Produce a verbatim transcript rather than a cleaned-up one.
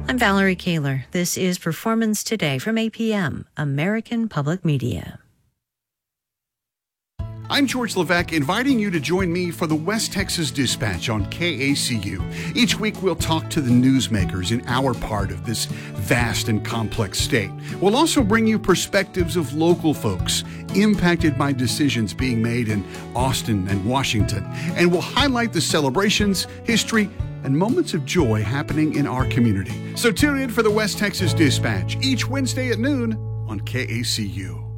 I'm Valerie Kaler. This is Performance Today from A P M, American Public Media. I'm George Levesque, inviting you to join me for the West Texas Dispatch on K A C U. Each week, we'll talk to the newsmakers in our part of this vast and complex state. We'll also bring you perspectives of local folks impacted by decisions being made in Austin and Washington. And we'll highlight the celebrations, history, and moments of joy happening in our community. So tune in for the West Texas Dispatch each Wednesday at noon on K A C U.